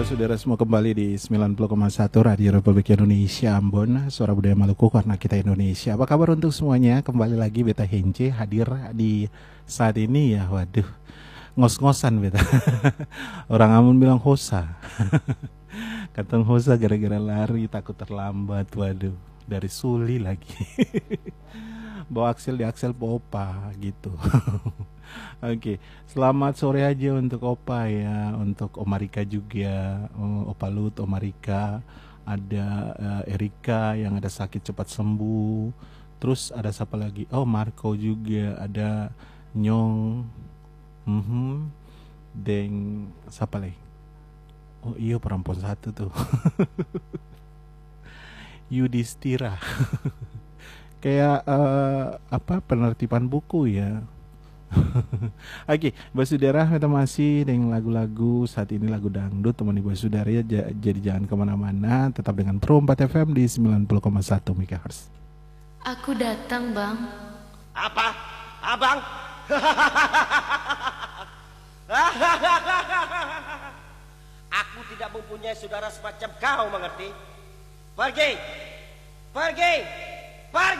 saudara semua kembali di 90,1 Radio Republik Indonesia Ambon, suara budaya Maluku karena kita Indonesia. Apa kabar untuk semuanya? Kembali lagi Beta Hence hadir di saat ini ya. Waduh, ngos-ngosan Beta. Orang Ambon bilang hosa. Katong hosa gara-gara lari takut terlambat. Waduh, dari Suli lagi. Bawa Axel di Axel Popa gitu. Oke, selamat sore aja untuk Opa ya, untuk Om Marika juga, Opa Lut, Om Marika, ada Erika yang ada sakit cepat sembuh, terus ada siapa lagi? Oh Marco juga, ada Nyong, Deng, siapa lagi? Oh iya perempuan satu tuh, Yudhistira, kayak apa penertiban buku ya. Oke, Basudara kita masih dengan lagu-lagu saat ini lagu dangdut temani Basudara ya, jadi jangan kemana-mana, tetap dengan Pro 4 FM di 90,1 MHz. Aku datang bang. Apa? Abang? Aku tidak mempunyai saudara semacam kau, mengerti? Pergi! Pergi! Pergi!